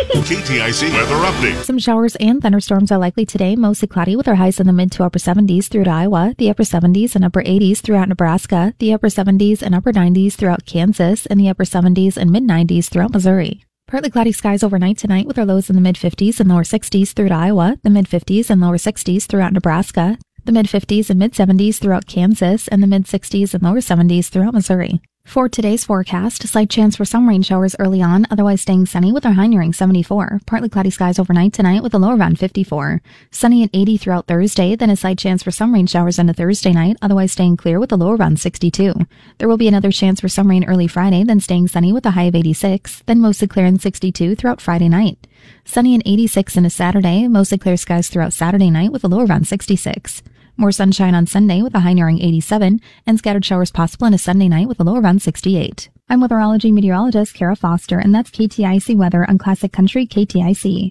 KTIC weather update. Some showers and thunderstorms are likely today, mostly cloudy with our highs in the mid to upper 70s throughout Iowa, the upper 70s and upper 80s throughout Nebraska, the upper 70s and upper 90s throughout Kansas, and the upper 70s and mid 90s throughout Missouri. Partly cloudy skies overnight tonight with our lows in the mid 50s and lower 60s throughout Iowa, the mid 50s and lower 60s throughout Nebraska, the mid 50s and mid 70s throughout Kansas, and the mid 60s and lower 70s throughout Missouri. For today's forecast, a slight chance for some rain showers early on, otherwise staying sunny with our high nearing 74. Partly cloudy skies overnight tonight with a low around 54. Sunny at 80 throughout Thursday, then a slight chance for some rain showers into Thursday night, otherwise staying clear with a low around 62. There will be another chance for some rain early Friday, then staying sunny with a high of 86, then mostly clear and 62 throughout Friday night. Sunny and 86 into Saturday, mostly clear skies throughout Saturday night with a low around 66. More sunshine on Sunday with a high nearing 87, and scattered showers possible into Sunday night with a low around 68. I'm weatherology meteorologist Kara Foster, and that's KTIC weather on Classic Country KTIC.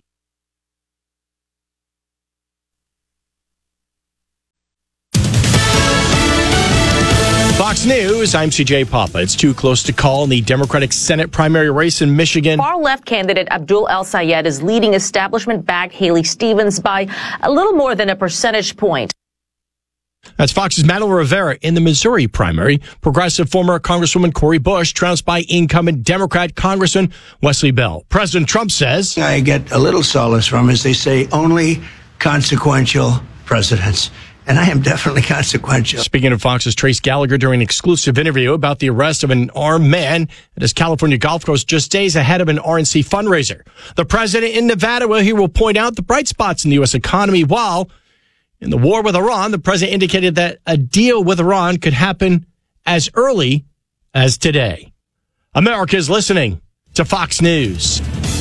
Fox News, I'm CJ Papa. It's too close to call in the Democratic Senate primary race in Michigan. Far-left candidate Abdul El-Sayed is leading establishment-backed Haley Stevens by a little more than a percentage point. That's Fox's Madeline Rivera in the Missouri primary. Progressive former Congresswoman Cori Bush trounced by incumbent Democrat Congressman Wesley Bell. President Trump says, I get a little solace from, as they say, only consequential presidents. And I am definitely consequential. Speaking of Fox's Trace Gallagher during an exclusive interview about the arrest of an armed man at his California golf course just days ahead of an RNC fundraiser. The president in Nevada, he will point out the bright spots in the U.S. economy, while in the war with Iran, the president indicated that a deal with Iran could happen as early as today. America is listening to Fox News.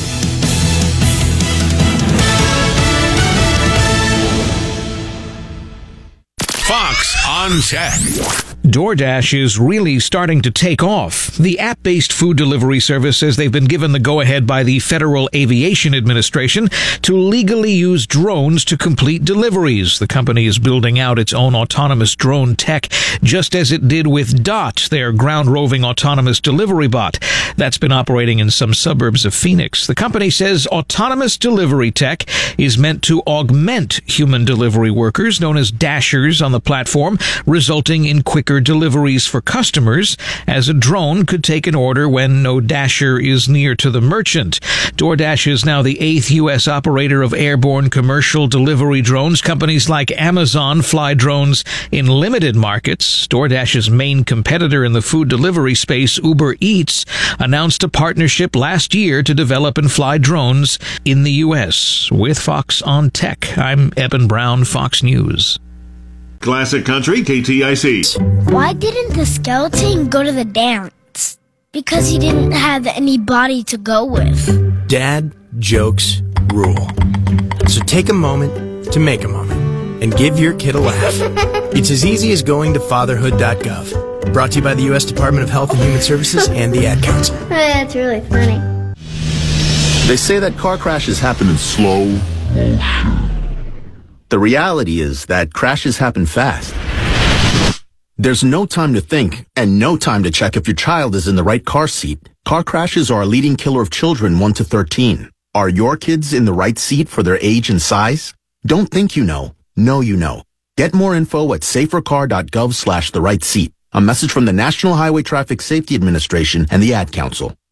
Fox on Tech. DoorDash is really starting to take off. The app-based food delivery service says they've been given the go-ahead by the Federal Aviation Administration to legally use drones to complete deliveries. The company is building out its own autonomous drone tech, just as it did with Dot, their ground-roving autonomous delivery bot. That's been operating in some suburbs of Phoenix. The company says autonomous delivery tech is meant to augment human delivery workers, known as dashers, on the platform, resulting in quicker deliveries for customers, as a drone could take an order when no dasher is near to the merchant. DoorDash is now the 8th U.S. operator of airborne commercial delivery drones. Companies like Amazon fly drones in limited markets. DoorDash's main competitor in the food delivery space, Uber Eats, announced a partnership last year to develop and fly drones in the U.S. With Fox on Tech, I'm Eben Brown, Fox News. Classic Country KTIC. Why didn't the skeleton go to the dance? Because he didn't have any body to go with. Dad jokes rule. So take a moment to make a moment and give your kid a laugh. It's as easy as going to fatherhood.gov. Brought to you by the U.S. Department of Health and Human Services and the Ad Council. That's really funny. They say that car crashes happen in slow motion. The reality is that crashes happen fast. There's no time to think and no time to check if your child is in the right car seat. Car crashes are a leading killer of children 1 to 13. Are your kids in the right seat for their age and size? Don't think you know. Know you know. Get more info at safercar.gov/the right seat. A message from the National Highway Traffic Safety Administration and the Ad Council.